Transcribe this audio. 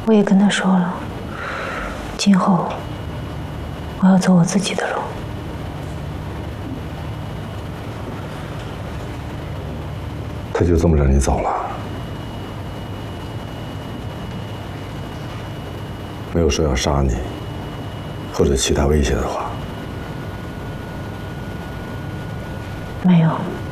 我也跟他说了，今后我要走我自己的路。 他就这么让你走了？没有说要杀你，或者其他威胁的话？ 没有。